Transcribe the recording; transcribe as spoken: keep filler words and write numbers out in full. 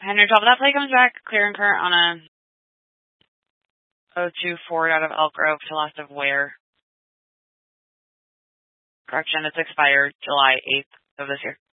Henry twelve. That play comes back clear and current on a oh two Ford out of Elk Grove to last of Ware. Correction, it's expired July eighth of this year.